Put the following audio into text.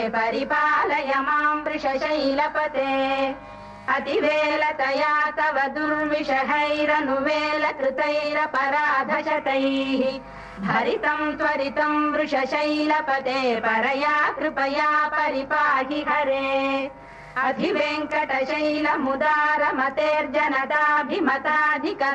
परिपालय मां वृषशैलपते अतिवेलतया तव दुर्विषहैरनुवेलकृतैरपराधशतैः भरितं त्वरितं वृषशैलपते परया कृपया परिपाहि हरे अधिवेङ्कटशैलमुदारमतेर्जनदाभिमताधिक